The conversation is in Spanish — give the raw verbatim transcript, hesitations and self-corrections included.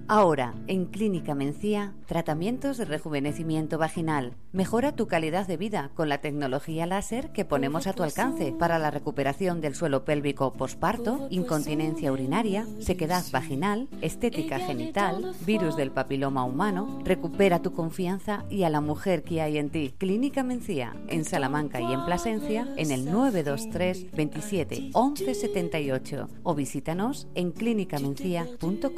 Ahora, en Clínica Mencía, tratamientos de rejuvenecimiento vaginal. Mejora tu calidad de vida con la tecnología láser que ponemos a tu alcance para la recuperación del suelo pélvico posparto, incontinencia urinaria, sequedad vaginal, estética genital, virus del papiloma humano. Recupera tu confianza y a la mujer que hay en ti. Clínica Mencía, en Salamanca y en Plasencia, en el nueve dos tres veintisiete once setenta y ocho, o visítanos en clínica mencía punto com.